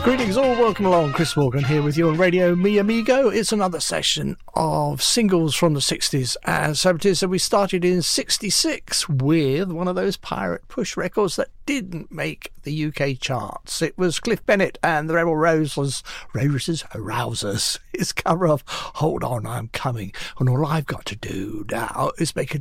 Greetings all, welcome along. Chris Morgan here with you on Radio Mi Amigo. It's another session of singles from the 60s. And so it is that we started in 66 with one of those pirate push records that didn't make the UK charts. It was Cliff Bennett and the Rebel Roses' Rousers. His cover of Hold On, I'm Coming. And all I've got to do now is make a